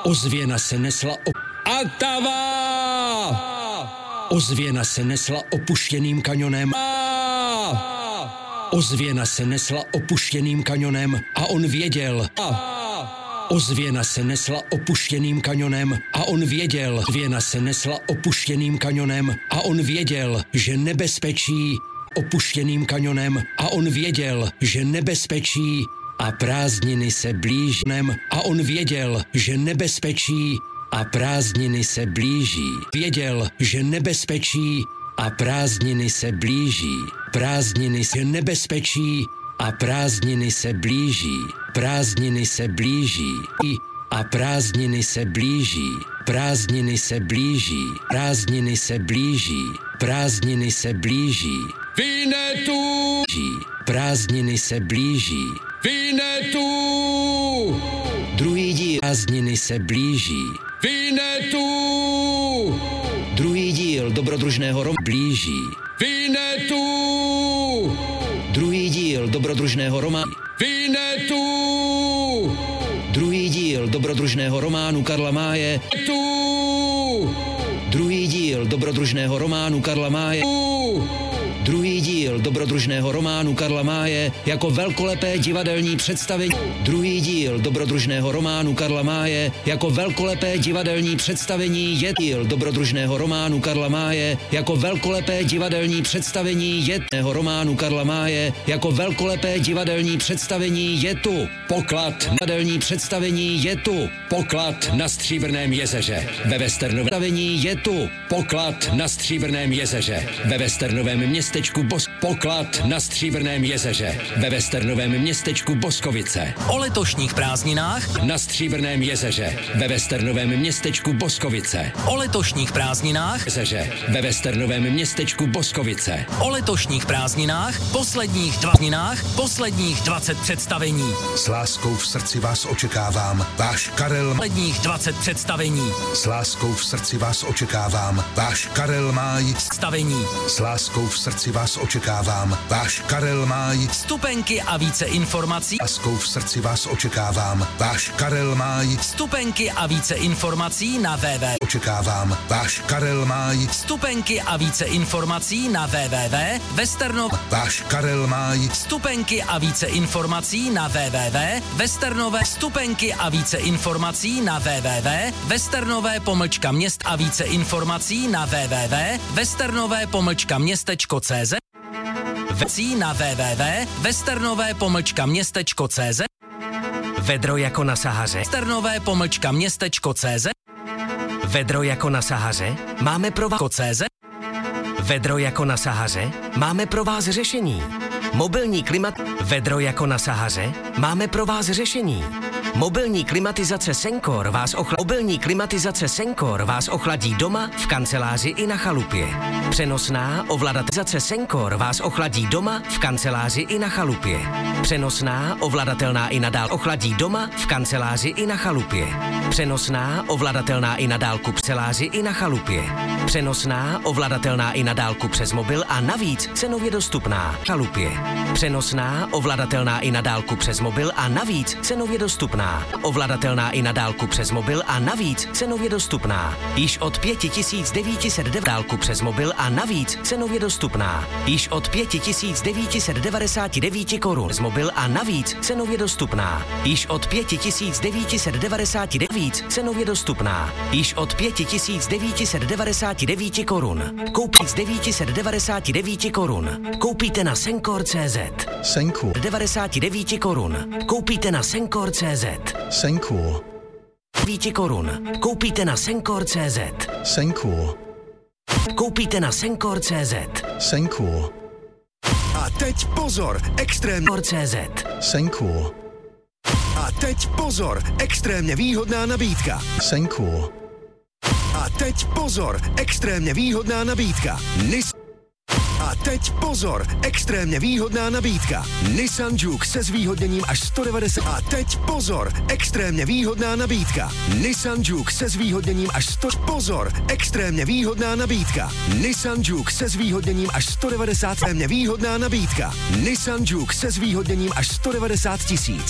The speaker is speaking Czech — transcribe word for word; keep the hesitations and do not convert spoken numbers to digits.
Ozvěna se nesla o... Atava! Ozvěna se nesla opuštěným kanionem. Ozvěna se nesla opuštěným kanionem a on věděl. Ozvěna se nesla opuštěným kanionem a on věděl. Ozvěna se nesla opuštěným kanionem a on věděl, že nebezpečí opuštěným kanionem a on věděl, že nebezpečí a prázdniny se blíží a on věděl, že nebezpečí a prázdniny se blíží. Věděl, že nebezpečí a prázdniny se blíží. Prázdniny se nebezpečí a prázdniny se blíží. Prázdniny se blíží. A prázdniny se blíží. Prázdniny se blíží. Prázdniny se blíží. Prázdniny se blíží. Vinetu! Prázdniny se blíží. Vinetu! Druhý díl. Prázdniny se blíží. Vinetu! Druhý díl dobrodružného rom blíží. Vinetu! Druhý díl dobrodružného románu. Vinetu! Druhý díl dobrodružného románu Karla Máje. Tu! Druhý díl dobrodružného románu Karla Máje. Druhý díl dobrodružného románu Karla Máje jako velkolepé divadelní představení. Druhý díl dobrodružného románu Karla Máje jako velkolepé divadelní představení je díl dobrodružného románu Karla Máje jako velkolepé divadelní představení jedného románu Karla Máje jako velkolepé divadelní představení je tu. Poklad divadelní představení je tu. Poklad na Stříbrném jezeře ve Westernovém představení je tu. Poklad na Stříbrném jezeře ve Westernovém městě městečku Bos... Poklad na Stříbrném jezeře ve Westernovém městečku Boskovice. O letošních prázdninách na Stříbrném jezeře ve Westernovém městečku Boskovice. O letošních prázdninách jezeře ve Westernovém městečku Boskovice. O letošních prázdninách posledních dvacet posledních dvacet představení. S láskou v srdci vás očekávám, váš Karel. Posledních dvacet představení. S láskou v srdci vás očekávám, váš Karel Máj. Stavení. S láskou v srdci vás očekávám, váš Karel Máj. Vstupenky a více informací. S láskou v srdci vás očekávám, váš Karel Máj. Vstupenky a více informací na www. Očekávám, váš Karel Máj. Vstupenky a více informací na www. Westernov. Váš Karel Máj. Vstupenky a více informací na www. Westernové. Vstupenky a více informací na www. Westernové pomlčka měst a více informací na www. Westernové pomlčka městečko cz. Vecí na www. Westernové pomlčka městečko cz. Vedro jako na Sahaře. Westernové pomlčka městečko cz. Vedro jako na Sahaře. Máme pro vás cz. Vedro jako na Sahaře. Máme pro vás řešení. Mobilní klimat. Vedro jako na Sahaře. Máme pro vás řešení. Mobilní klimatizace Senkor vás ochladí. Mobilní klimatizace Senkor vás ochladí doma, v kanceláři i na chalupě. Přenosná ovladatelná Senkor vás ochladí doma, v kanceláři i na chalupě. Přenosná ovladatelná i nadál ochladí doma, v kanceláři i na chalupě. Přenosná ovladatelná i na dálku v kanceláři i na chalupě. Přenosná ovladatelná i na dálku přes mobil a navíc cenově dostupná v chalupě. Přenosná ovladatelná i na dálku přes mobil a navíc cenově dostupná. Ovladatelná i na dálku přes mobil a navíc cenově dostupná. Již od pět tisíc devět set devadesát dálku přes mobil a navíc cenově dostupná. Již od pět tisíc devět set devadesát devět korun z mobil a navíc cenově dostupná. Již od pět tisíc devět set devadesát devět cenově dostupná. Již od pět tisíc devět set devadesát devět korun. Koupí z devět set devadesát devět korun. Koupíte na Senkor tečka cz. Senkor. devadesát devět korun. Koupíte na Senkor tečka cz. Senkor. devět korun. Koupíte na Senkor tečka cz. Senkor. Koupíte na Senkor tečka cz. Senkor. A teď pozor, extrém Senkor tečka cz. Senkor. A teď pozor, extrémně výhodná nabídka. Senkor. A teď pozor, extrémně výhodná nabídka. Nis- A teď pozor, extrémně výhodná nabídka. Nissan Juke se zvýhodněním až sto devadesát. A teď pozor, extrémně výhodná nabídka. Nissan Juke se zvýhodněním až sto. Pozor, extrémně výhodná nabídka. Nissan Juke se zvýhodněním až sto devadesát. Extrémně výhodná nabídka. Nissan Juke se zvýhodněním až sto devadesát tisíc.